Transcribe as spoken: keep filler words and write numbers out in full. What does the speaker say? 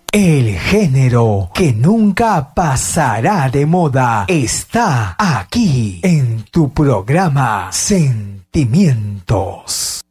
El género que nunca pasará de moda está aquí en tu programa Sentimientos.